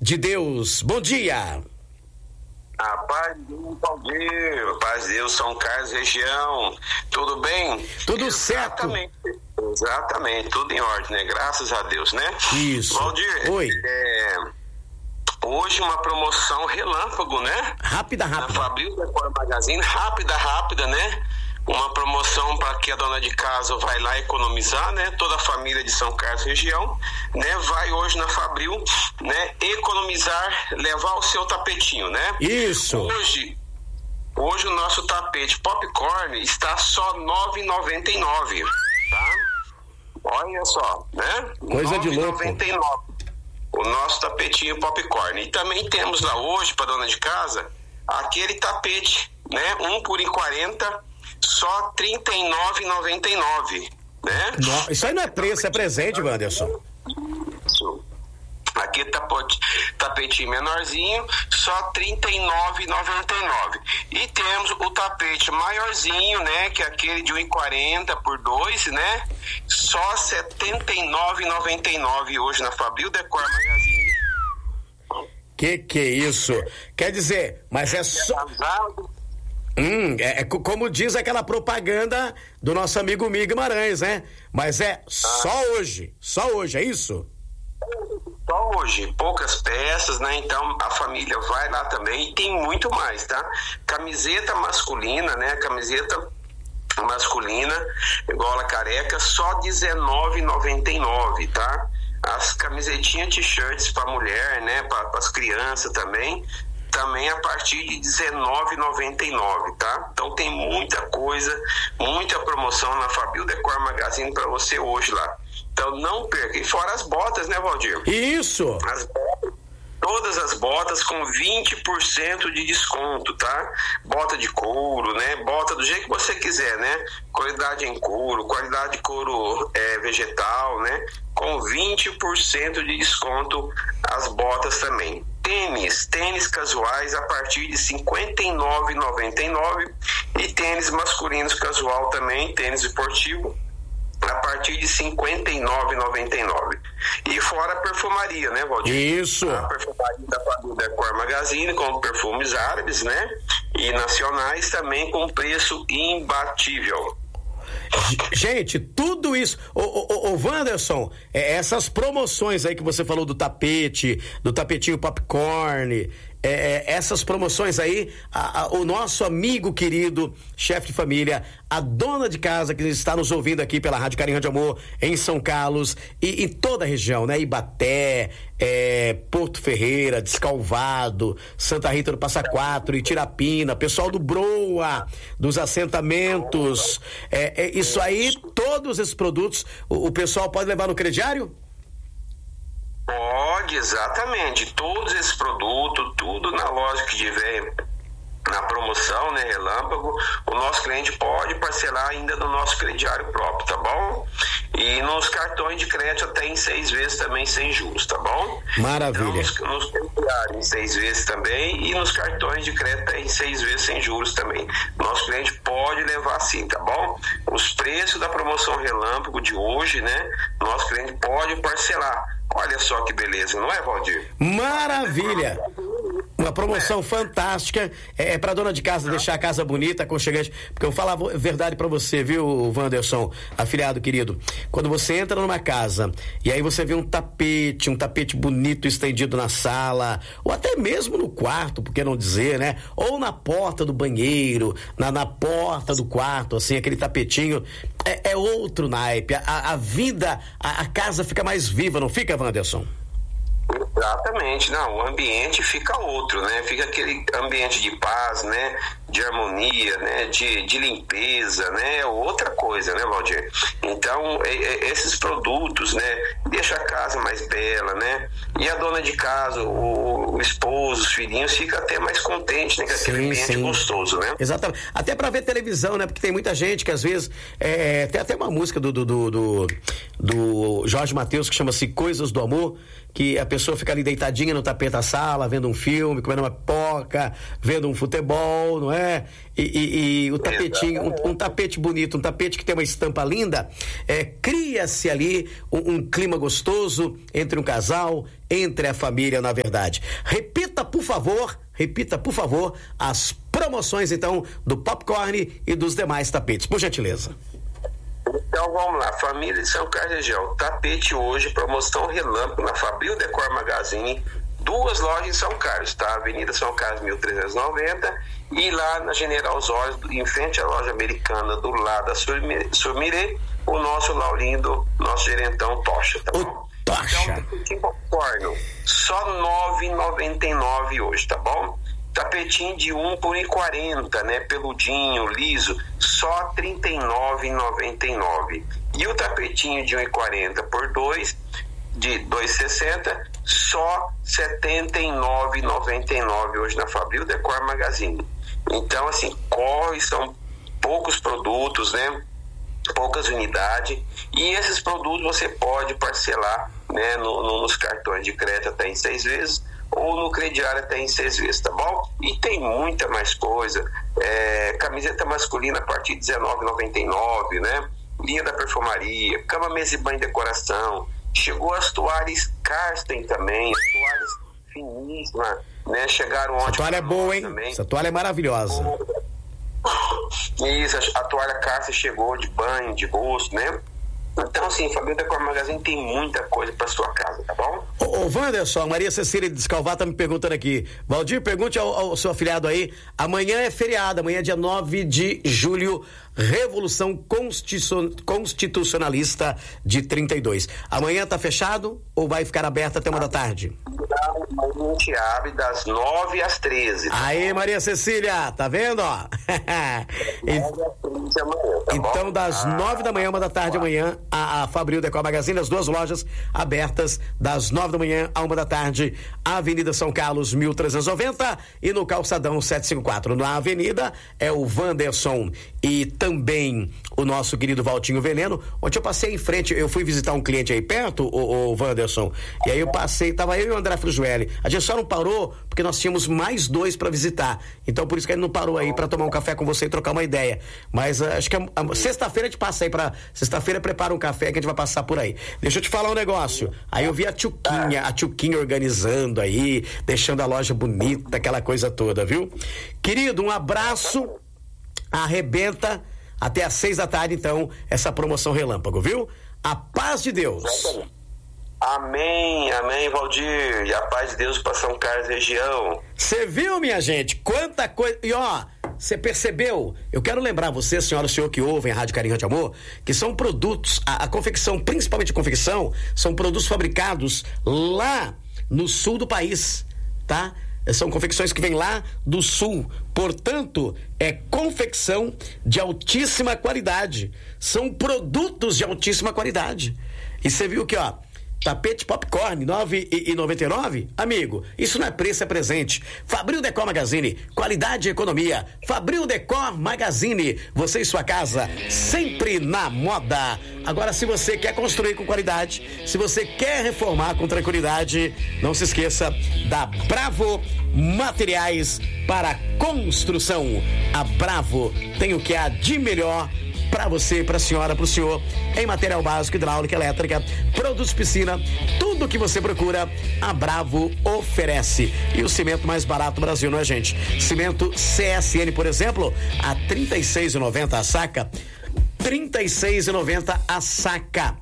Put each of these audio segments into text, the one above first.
de Deus. Bom dia. A paz de Deus, Valdir. Paz de Deus, São Carlos, região. Tudo bem? Tudo certo. Exatamente, tudo em ordem, né? Graças a Deus, né? Isso. Valdir, oi. Hoje uma promoção relâmpago, né? Rápida. Na Fabril Decor Magazine, rápida, né? Uma promoção para que a dona de casa vai lá economizar, né? Toda a família de São Carlos região, né? Vai hoje na Fabril, né? Economizar, levar o seu tapetinho, né? Isso. Hoje o nosso tapete popcorn está só R$ 9,99, tá? Olha só, né? Coisa de louco. R$ 9,99. O nosso tapetinho popcorn. E também temos lá hoje para dona de casa aquele tapete, né? 1 por R$40, só R$ 39,99, né? Não, isso aí não é preço, é presente, Wanderson. Isso. Aqui tapetinho menorzinho, só R$ 39,99. E temos o tapete maiorzinho, né? Que é aquele de 1,40 por 2, né? Só R$ 79,99 hoje na Fabril Decor Magazine. Que é isso? Quer dizer, mas é só... como diz aquela propaganda do nosso amigo Miguel Guimarães, né? Mas é só hoje, é isso? Só hoje, poucas peças, né? Então a família vai lá também e tem muito mais, tá? Camiseta masculina, né? Camiseta masculina, gola careca, só R$19,99, tá? As camisetinhas t-shirts para mulher, né? Para as crianças também a partir de R$19,99, tá? Então tem muita coisa, muita promoção na Fabril Decor Magazine para você hoje lá. Então não perca. E fora as botas, né, Valdir? Isso! Todas as botas com 20% de desconto, tá? Bota de couro, né? Bota do jeito que você quiser, né? Qualidade em couro, qualidade de couro vegetal, né? Com 20% de desconto as botas também. Tênis casuais a partir de R$ 59,99 e tênis masculinos casual também, tênis esportivo a partir de R$ 59,99. E fora a perfumaria, né, Valdir? Isso. A perfumaria da Fabril Decor Magazine com perfumes árabes, né? E nacionais também com preço imbatível. Gente, tudo isso, ô Wanderson, essas promoções aí que você falou do tapetinho popcorn, essas promoções aí, o nosso amigo querido, chefe de família, a dona de casa que está nos ouvindo aqui pela Rádio Carinho de Amor, em São Carlos e em toda a região, né? Ibaté, Porto Ferreira, Descalvado, Santa Rita do Passa Quatro, Itirapina, pessoal do Broa, dos assentamentos, isso aí, todos esses produtos, o pessoal pode levar no crediário? Pode, exatamente. Todos esses produtos, tudo na loja que tiver na promoção, né, relâmpago, o nosso cliente pode parcelar ainda no nosso crediário próprio, tá bom? E nos cartões de crédito até em 6 vezes também sem juros, tá bom? Maravilha. Então, nos crediários em 6 vezes também e nos cartões de crédito em 6 vezes sem juros também. Nosso cliente pode levar sim, tá bom? Os preços da promoção relâmpago de hoje, né, nosso cliente pode parcelar. Olha só que beleza, não é, Valdir? Maravilha! Uma promoção fantástica, pra dona de casa deixar a casa bonita, aconchegante, porque eu falo a verdade pra você, viu, Wanderson, afilhado querido, quando você entra numa casa e aí você vê um tapete bonito estendido na sala, ou até mesmo no quarto, por que não dizer, né? Ou na porta do banheiro, na porta do quarto, assim, aquele tapetinho, é outro naipe, a vida, a casa fica mais viva, não fica, Wanderson? Exatamente, não, o ambiente fica outro, né? Fica aquele ambiente de paz, né? De harmonia, né? De limpeza, né? Outra coisa, né, Valdir? Então, esses produtos, né? Deixa a casa mais bela, né? E a dona de casa, o esposo, os filhinhos, fica até mais contente, né? Com aquele ambiente gostoso, né? Exatamente. Até pra ver televisão, né? Porque tem muita gente que às vezes, tem até uma música do Jorge Mateus que chama-se Coisas do Amor, que a pessoa fica ali deitadinha no tapete da sala, vendo um filme, comendo uma pipoca, vendo um futebol, não é? né? E o tapetinho, um tapete bonito, um tapete que tem uma estampa linda, cria-se ali um clima gostoso entre um casal, entre a família, na verdade. Repita, por favor, as promoções, então, do Popcorn e dos demais tapetes, por gentileza. Então vamos lá, família de São Carlos região, tapete hoje, promoção relâmpago na Fabril Decor Magazine, 2 lojas em São Carlos, tá? Avenida São Carlos 1390 e lá na General Osório, em frente à loja americana, do lado da Surmirê, o nosso Laurindo, nosso gerentão Tocha, tá bom? Tocha! Então, popcorn, só R$ 9,99 hoje, tá bom? Tapetinho de 1 por R$1,40, né? Peludinho, liso, só R$ 39,99. E o tapetinho de 1,40 por 2, de R$ 2,60, só R$ 79,99 hoje na Fabril Decor Magazine. Então, assim, são poucos produtos, né? Poucas unidades, e esses produtos você pode parcelar, né, nos cartões de crédito até em 6 vezes, ou no crediário até em 6 vezes, tá bom? E tem muita mais coisa, camiseta masculina a partir de R$19,99, né? Linha da perfumaria, cama, mesa e banho e decoração. Chegou as toalhas Karsten também, as toalhas finíssimas, né? Chegaram ontem. Essa toalha é boa, hein? Também. Essa toalha é maravilhosa. Isso, a toalha Karsten chegou de banho, de rosto, né? Então, assim, Fabril Decor Magazine tem muita coisa pra sua casa, tá bom? Ô Wanderson, a Maria Cecília de Descalvá tá me perguntando aqui. Valdir, pergunte ao seu afiliado aí. Amanhã é feriado, amanhã é dia 9 de julho, Revolução Constitucionalista de 32. Amanhã tá fechado ou vai ficar aberto até 1 da tarde? A gente abre das 9 às 13. Aí, Maria Cecília, tá vendo, ó? Então, das 9 da manhã, 1 da tarde amanhã, a Fabril Decor Magazine, as 2 lojas abertas das 9 da manhã a 1 da tarde, Avenida São Carlos 1390 e no Calçadão 754. Na avenida é o Wanderson e também o nosso querido Valtinho Veneno. Ontem eu passei em frente, eu fui visitar um cliente aí perto, o Wanderson, e aí eu passei, tava eu e o André Frujueli. A gente só não parou porque nós tínhamos mais 2 para visitar. Então por isso que ele não parou aí para tomar um café com você e trocar uma ideia. Mas acho que sexta-feira a gente passa aí sexta-feira prepara um café que a gente vai passar por aí. Deixa eu te falar um negócio. Aí eu vi a Tchuquinha organizando aí, deixando a loja bonita, aquela coisa toda, viu? Querido, um abraço, arrebenta até às 6 da tarde, então, essa promoção relâmpago, viu? A paz de Deus. Amém, Valdir. E a paz de Deus para São Carlos região. Você viu, minha gente? Quanta coisa. E ó, você percebeu? Eu quero lembrar você, senhora, o senhor que ouve a Rádio Carinho de Amor, que são produtos, a confecção, principalmente a confecção, são produtos fabricados lá no sul do país, tá? São confecções que vêm lá do sul, portanto, é confecção de altíssima qualidade, são produtos de altíssima qualidade. E você viu que, ó, tapete Popcorn, R$ 9,99? Amigo, isso não é preço, é presente. Fabril Decor Magazine, qualidade e economia. Fabril Decor Magazine, você e sua casa, sempre na moda. Agora, se você quer construir com qualidade, se você quer reformar com tranquilidade, não se esqueça da Bravo Materiais para Construção. A Bravo tem o que há de melhor para você, para a senhora, para o senhor, em material básico, hidráulica, elétrica, produtos piscina, tudo que você procura, a Bravo oferece. E o cimento mais barato do Brasil, não é, gente? Cimento CSN, por exemplo, a R$ 36,90 a saca. R$ 36,90 a saca,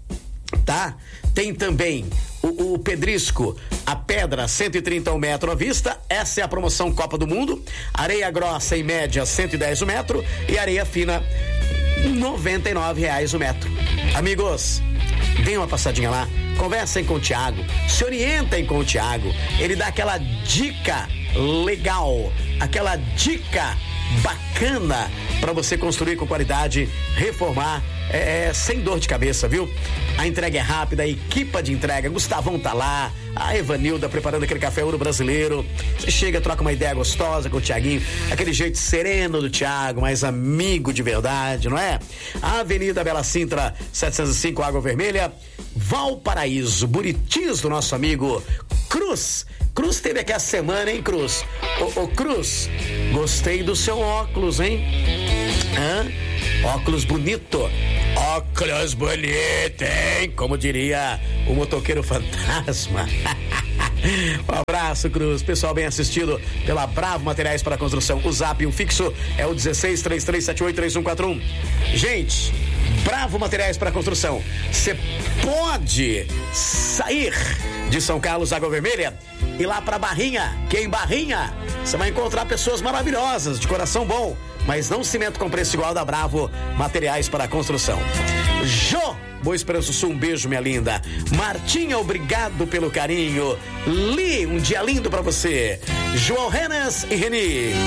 tá? Tem também o pedrisco, a pedra 130 o metro à vista, essa é a promoção Copa do Mundo. Areia grossa em média 110 o metro e areia fina R$ 99,00 o metro. Amigos, deem uma passadinha lá, conversem com o Thiago, se orientem com o Thiago, ele dá aquela dica legal, aquela dica bacana para você construir com qualidade, reformar, sem dor de cabeça, viu? A entrega é rápida, a equipe de entrega, Gustavão tá lá, a Evanilda preparando aquele café ouro brasileiro. Você chega, troca uma ideia gostosa com o Thiaguinho, aquele jeito sereno do Thiago, mas amigo de verdade, não é? A Avenida Bela Sintra 705, Água Vermelha, Valparaíso, Buritis, do nosso amigo Cruz. Cruz teve aqui a semana, hein, Cruz? Ô, Cruz, gostei do seu óculos, hein? Óculos bonito. Óculos bonito, hein? Como diria o motoqueiro fantasma. Um abraço, Cruz. Pessoal bem assistido pela Bravo Materiais para Construção. O zap, o fixo é o 1633783141. Gente, Bravo Materiais para Construção. Você pode sair de São Carlos, Água Vermelha, e lá para Barrinha, que em Barrinha você vai encontrar pessoas maravilhosas, de coração bom, mas não cimento com preço igual da Bravo Materiais para Construção. Jô, Boa Esperança do Sul, um beijo, minha linda. Martinha, obrigado pelo carinho. Li, um dia lindo para você. João Renas e Reni.